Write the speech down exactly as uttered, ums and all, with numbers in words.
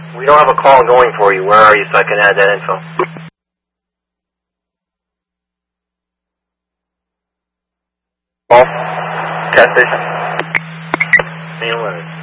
We don't have a call going for you. Where are you so I can add that info? Call? Cat station? Main eleven.